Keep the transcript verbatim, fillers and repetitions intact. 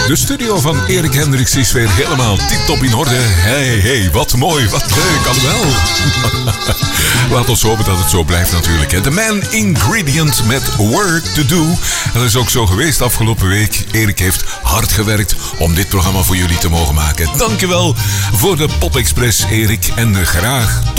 De studio van Erik Hendricks is weer helemaal tip-top in orde. Hey, hey, wat mooi, wat leuk, alhoewel. Laat ons hopen dat het zo blijft natuurlijk. Hè. The Man Ingredient met Work to Do. Dat is ook zo geweest afgelopen week. Erik heeft hard gewerkt om dit programma voor jullie te mogen maken. Dankjewel voor de Pop Express, Erik. En graag tot